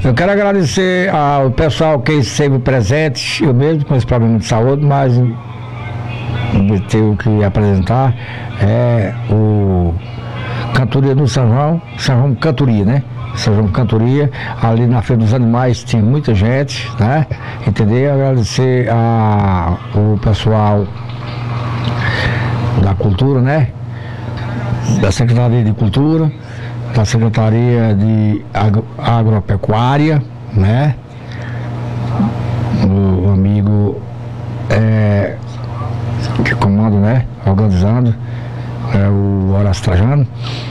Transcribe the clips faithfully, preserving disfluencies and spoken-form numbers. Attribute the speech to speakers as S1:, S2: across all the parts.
S1: Eu quero agradecer ao pessoal que esteve presente, eu mesmo com esse problema de saúde, mas tenho que apresentar é o Cantoria do São João, São João Cantoria, né? São João Cantoria, ali na Feira dos Animais tinha muita gente, né? Entendeu? Agradecer a, o pessoal da Cultura, né? Da Secretaria de Cultura, da Secretaria de Agro, Agropecuária, né? O amigo é, que comanda, né? Organizando, é o Horácio Trajano.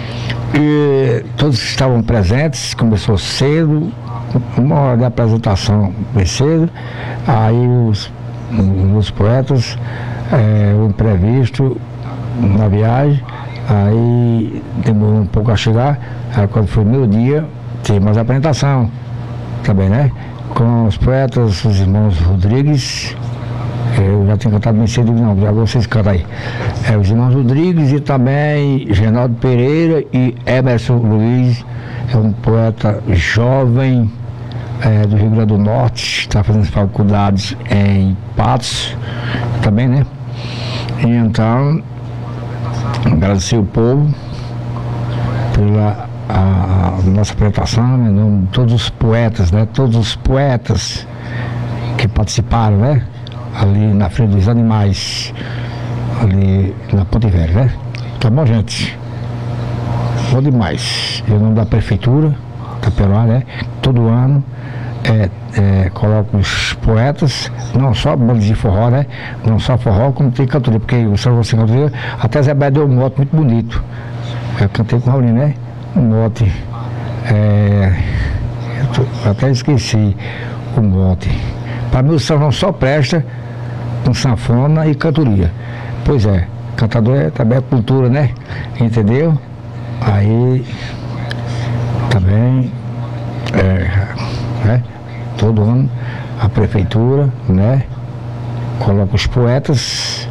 S1: E todos que estavam presentes, começou cedo, uma hora de apresentação bem cedo, aí os, os poetas, é, o imprevisto na viagem, aí demorou um pouco a chegar, aí quando foi meio dia, tem mais apresentação também, né? Com os poetas, os irmãos Rodrigues, eu já tinha cantado bem cedo, não, já vocês cantam aí. É, os irmãos Rodrigues e também Genaldo Pereira e Emerson Luiz, é um poeta jovem é, do Rio Grande do Norte, está fazendo faculdades em Patos também, né? E então, agradecer o povo pela a, a nossa apresentação, em nome de todos os poetas, né? Todos os poetas que participaram, né? Ali na Feira dos Animais, ali na Ponte Velha, né? Tá bom, gente? Bom demais. Em nome da Prefeitura, Taperoá, né? Todo ano é, é, coloco os poetas, não só bandas de forró, né? Não só forró, como tem cantoria, porque o São José Cantoria, até Zé Bé deu um mote muito bonito. Eu cantei com o Raulinho, né? Um mote. É, eu até esqueci o mote. Para mim o São João só presta com sanfona e cantoria. Pois é, cantador é, também é cultura, né? Entendeu? Aí também é, né? Todo ano a prefeitura, né? Coloca os poetas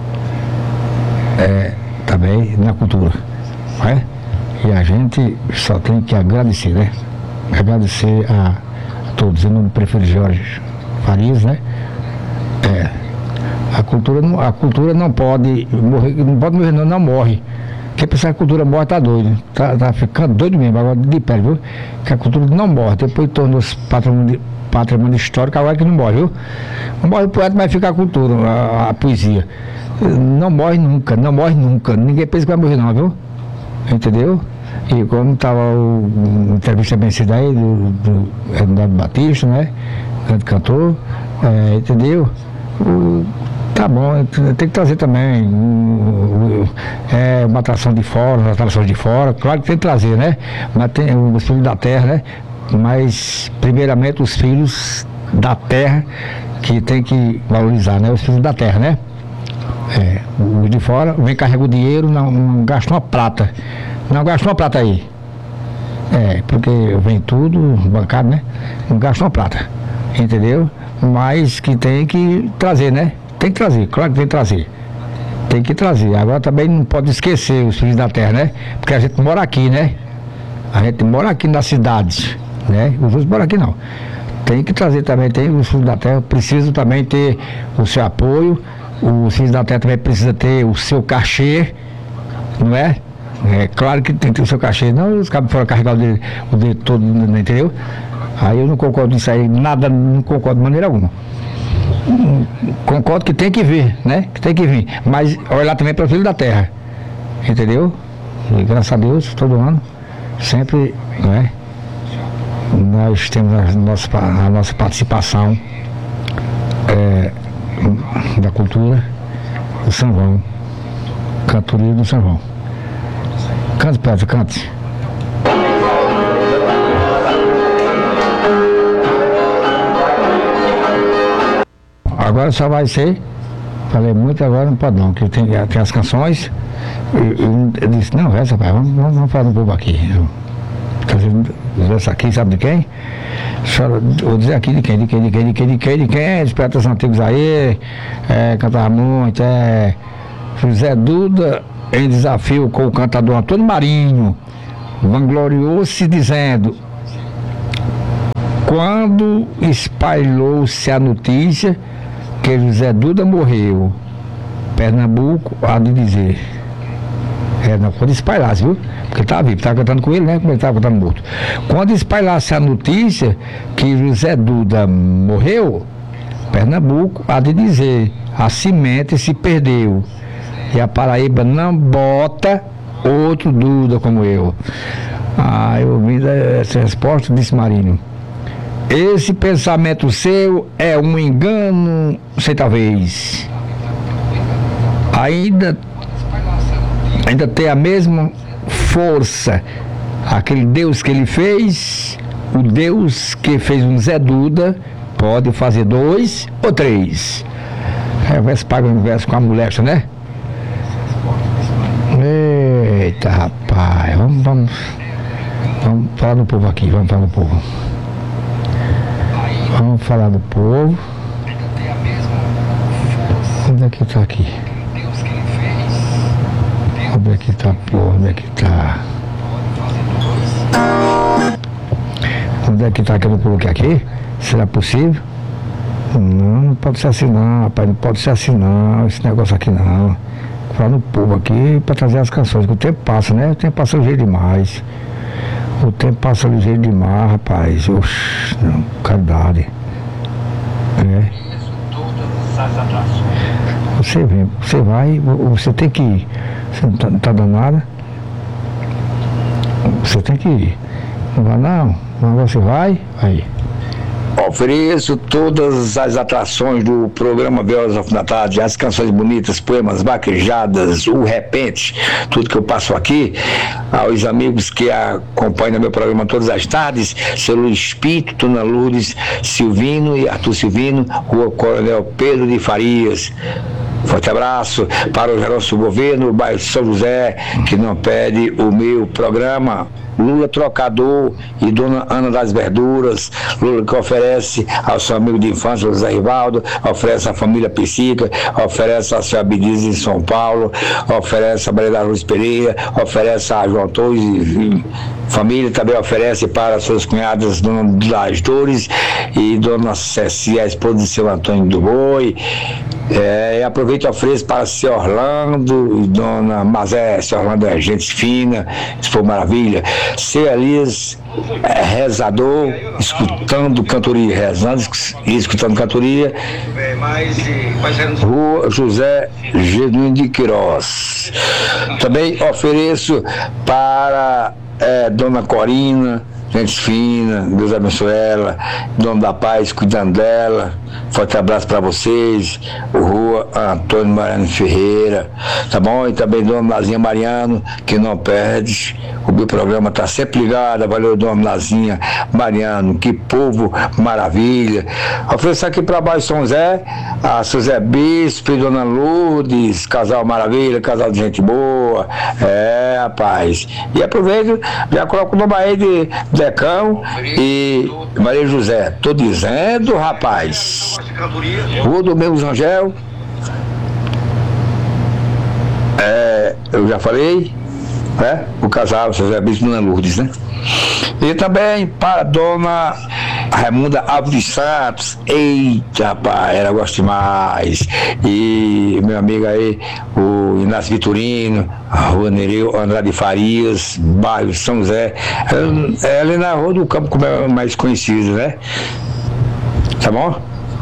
S1: é, também na cultura, né? E a gente só tem que agradecer, né? Agradecer a, a todos, em nome do prefeito Jorge Farias, né? É, a cultura não, a cultura não pode morrer, não pode morrer, não, não morre. Quem pensar que a cultura morre tá doido, tá, tá ficando doido mesmo, agora de pé, viu? Que a cultura não morre, depois tornou-se patrimônio, patrimônio histórico, agora que não morre, viu? Não morre o poeta, mas fica a cultura, a, a poesia. Não morre nunca, não morre nunca, ninguém pensa que vai morrer não, viu? Entendeu? E como estava o entrevista bem cedo aí do, do Eduardo Batista, né? Grande cantor, é, entendeu? O, tá bom, tem que trazer também o, o, é, uma atração de fora, uma atração de fora, claro que tem que trazer, né? Mas tem os filhos da terra, né? Mas primeiramente os filhos da terra que tem que valorizar, né? Os filhos da terra, né? É, os de fora vem carrega o dinheiro, não, não gasta uma prata. Não gasta uma prata aí. É, porque vem tudo bancado, né? Não gasta uma prata. Entendeu? Mas que tem que trazer, né? Tem que trazer, claro que tem que trazer. Tem que trazer. Agora também não pode esquecer os filhos da terra, né? Porque a gente mora aqui, né? A gente mora aqui na cidade, né? Os outros moram aqui não. Tem que trazer também, tem os filhos da terra, precisam também ter o seu apoio. Os filhos da terra também precisam ter o seu cachê, não é? É claro que tem que ter o seu cachê, não os cabos foram carregar o dedo, o dedo todo, entendeu? Aí eu não concordo nisso aí, nada, não concordo de maneira alguma. Concordo que tem que vir, né? Que tem que vir, mas olha lá também para o filho da terra, entendeu? E graças a Deus, todo ano, sempre, não é? Nós temos a nossa, a nossa participação é, da cultura do São João, cantoria do São João. Cante, Pedro, cante. Agora só vai ser, falei muito, agora não pode não, porque tem, tem as canções. Eu, eu disse, não, essa, pai, vamos, vamos, vamos falar um pouco aqui. Eu, essa aqui, sabe de quem? Vou dizer aqui de quem, de quem, de quem, de quem, de quem, de quem, os poetas antigos aí, é, cantava muito, é, José Duda, em desafio com o cantador Antônio Marinho, vangloriou-se dizendo: quando espalhou-se a notícia que José Duda morreu, Pernambuco há de dizer. É, não, quando espalhasse, viu? Porque ele estava vivo, estava cantando com ele, né? Como ele estava cantando morto. Quando espalhasse a notícia que José Duda morreu, Pernambuco há de dizer, a semente se perdeu. E a Paraíba não bota outro Duda como eu. Ah, eu ouvi essa resposta, disse Marinho. Esse pensamento seu é um engano, sei talvez. Ainda, ainda tem a mesma força. Aquele Deus que ele fez, o Deus que fez um Zé Duda, pode fazer dois ou três. É, vai se pagar o universo com a molesta, né? Eita, rapaz, vamos, vamos, vamos falar do povo aqui, vamos falar do povo. Vamos falar do povo. Onde é que tá aqui? Onde é que tá, povo? Onde é que tá? Onde é que tá que eu não coloquei aqui? Será possível? Não, não pode ser assim não, rapaz, não pode ser assim não, esse negócio aqui não. Vou falar no povo aqui para trazer as canções, que o tempo passa, né? O tempo passa ligeiro demais. O tempo passa ligeiro demais, rapaz. Oxi, não, caridade. É. Você vem, você vai, você tem que ir. Você não tá, não tá dando nada. Você tem que ir. Não vai não, mas você vai, aí.
S2: Ofereço todas as atrações do programa Violas of da Tarde, as canções bonitas, poemas vaquejadas, o repente, tudo que eu passo aqui, aos amigos que acompanham meu programa todas as tardes, seu Luiz Pinto, Dona Lourdes Silvino e Arthur Silvino, Rua Coronel Pedro de Farias. Forte abraço para o nosso governo, bairro São José, que não pede o meu programa. Lula Trocador e Dona Ana das Verduras. Lula que oferece ao seu amigo de infância, José Rivaldo, oferece à família Psica, oferece a seu Abdias em São Paulo, oferece a Maria da Luz Pereira, oferece a João Torres e família, também oferece para suas cunhadas Dona das Dores e Dona Ceci, a esposa de seu Antônio do Boi. É, e aproveito e ofereço para seu Orlando e Dona Mazé. Seu Orlando é gente fina, isso foi maravilha. Seu Elias é rezador, escutando cantoria, rezando e escutando cantoria. Rua José Genuíno de Queiroz. Também ofereço para é, Dona Corina, gente fina, Deus abençoe ela, Dona da Paz, cuidando dela. Forte abraço para vocês, o Rua Antônio Mariano Ferreira, tá bom? E também Dona Nazinha Mariano, que não perde, o meu programa tá sempre ligado. Valeu, Dona Nazinha Mariano, que povo maravilha. Ofereço aqui para baixo São Zé, a seu Zé Bispo e Dona Lourdes, casal maravilha, casal de gente boa, é, rapaz. E aproveito, já coloco o nome aí de Decão e Maria José, tô dizendo, rapaz. Rua do Meu Angel, é, eu já falei, né? O casal, José Bispo e Dona Lourdes, né? E também para Dona Raimunda Alves dos Santos, eita, rapaz, ela gosta demais. E meu amigo aí, o Inácio Vitorino, a Rua Nereu Andrade Farias, bairro São José, ela é na Rua do Campo, como é mais conhecido, né? Tá bom?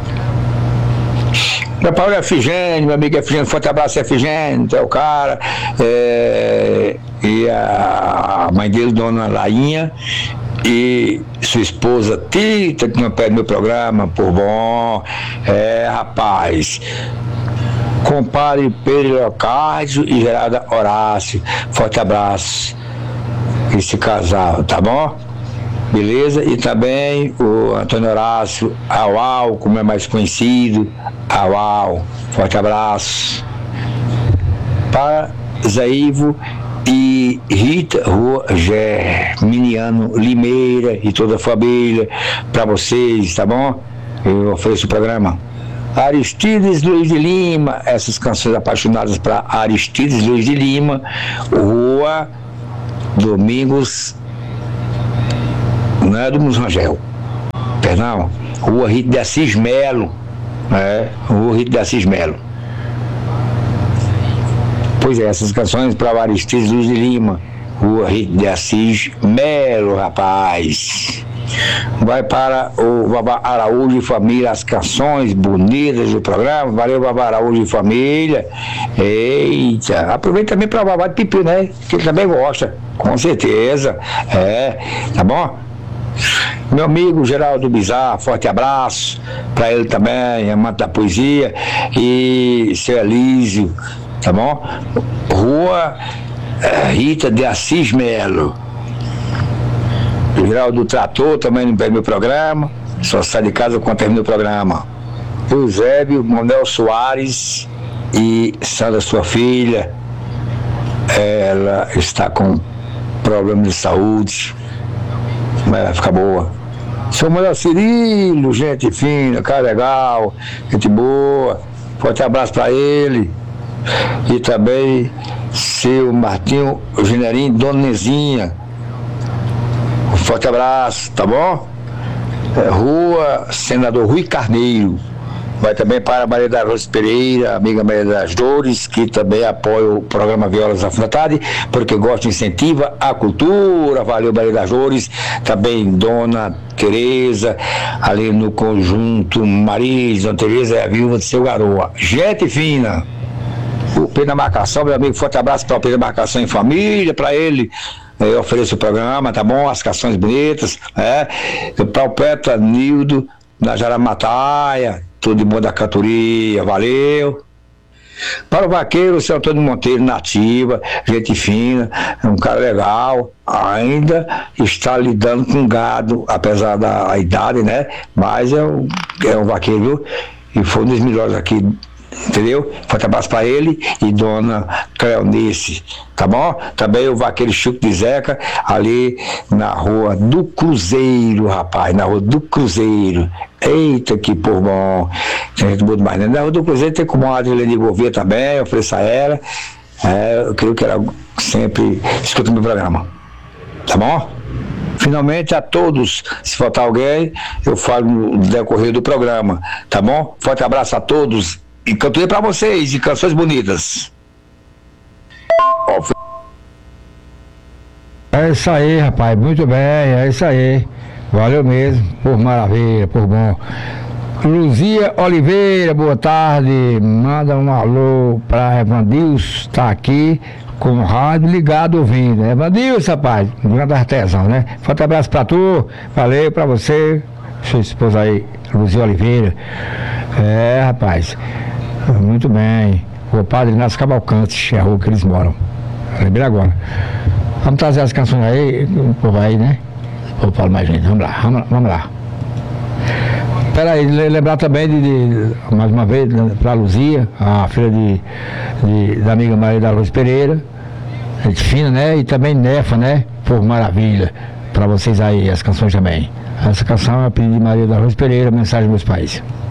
S2: Meu Paulo é Efigênio, meu amigo Efigênio, forte abraço, Efigênio, é o cara, é, e a mãe dele, Dona Lainha, e sua esposa Tita, que não pede meu programa, por bom, é, rapaz, compare Pedro Leocárdio e Geralda Horácio, forte abraço, esse casal, tá bom? Beleza? E também o Antônio Horácio Auau, como é mais conhecido, Auau, forte abraço. Para Zé Ivo e Rita Rua Germiniano Limeira e toda a família, para vocês, tá bom? Eu ofereço o programa. Aristides Luiz de Lima, essas canções apaixonadas para Aristides Luiz de Lima, Rua Domingos, não é do Musangel, perdão, Rua Rito de Assis Melo, né? Rua Rito de Assis Melo. Pois é, essas canções para o Aristides Luiz de Lima, Rua Rito de Assis Melo, rapaz. Vai para o Babá Araújo e família, as canções bonitas do programa. Valeu, Babá Araújo e família. Eita, aproveita também para o Babá de Pipi, né? Que ele também gosta, com certeza. É, tá bom? Meu amigo Geraldo Bizarro, forte abraço para ele também, amante da poesia. E seu Elísio, tá bom? Rua Rita de Assis Melo. O Geraldo Trator também no meu programa. Só sai de casa quando termina o programa. Eusébio, Manuel Soares e Sandra, sua filha. Ela está com problema de saúde, mas vai ficar boa. Seu Manuel Cirilo, gente fina, cara legal, gente boa. Forte abraço para ele. E também seu Martinho Generinho, Dona Nezinha. Um forte abraço, tá bom? É, Rua Senador Rui Carneiro. Vai também para a Maria da Rosa Pereira, amiga Maria das Dores, que também apoia o programa Violas da Fim da Tarde, porque gosta e incentiva a cultura. Valeu, Maria das Dores. Também Dona Tereza, ali no conjunto Maris, Dona Tereza é a viúva de seu garoa. Gente fina. O Pedro da Marcação, meu amigo, forte abraço para o Pedro da Marcação em família, para ele. Eu ofereço o programa, tá bom? As canções bonitas, é. Para o Petro Nildo, da Jaramataia, tudo de bom da cantoria, valeu. Para o vaqueiro, o seu Antônio Monteiro, nativa, gente fina, é um cara legal, ainda está lidando com gado, apesar da idade, né? Mas é um, é um vaqueiro, viu? E foi um dos melhores aqui, entendeu? Forte abraço para ele e Dona Cleonice, tá bom? Também o vaqueiro Chico de Zeca, ali na Rua do Cruzeiro, rapaz, na Rua do Cruzeiro. Eita, que por bom. Tem gente boa demais, né? Na Rua do Cruzeiro tem como a Adriane Gouveia também, eu ofereço a ela. É, eu creio que ela sempre escuta meu programa, tá bom? Finalmente, a todos, se faltar alguém, eu falo no decorrer do programa, tá bom? Forte abraço a todos. E cantorei pra vocês, de canções bonitas.
S1: É isso aí, rapaz, muito bem, é isso aí. Valeu mesmo, por maravilha, por bom. Luzia Oliveira, boa tarde. Manda um alô pra Evandilson, tá aqui com o rádio ligado ouvindo. Evandilson, rapaz, um grande artesão, né? Forte abraço pra tu, valeu pra você, sua esposa aí, Luzia Oliveira. É, rapaz. Muito bem. O Padre Inácio Cavalcante, é a rua que eles moram. Lembrei agora. Vamos trazer as canções aí, o povo aí, né? O povo fala mais gente. Vamos lá, vamos lá. Vamos lá. Espera aí, lembrar também de, de mais uma vez, para a Luzia, a filha de, de, da amiga Maria da Rosa Pereira, gente fina, né? E também Nefa, né? Por maravilha. Para vocês aí, as canções também. Essa canção é a pedido de Maria da Rosa Pereira, Mensagem dos Meus Pais.